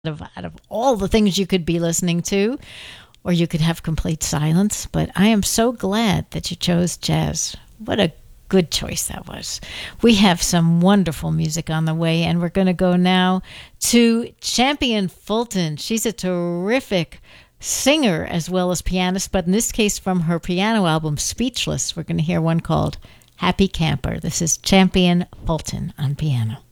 out of all the things you could be listening to, or you could have complete silence. But I am so glad that you chose jazz. What a good choice that was. We have some wonderful music on the way, and we're going to go now to Champion Fulton. She's a terrific singer as well as pianist, but in this case from her piano album Speechless, we're going to hear one called Happy Camper. This is Champion Fulton on piano.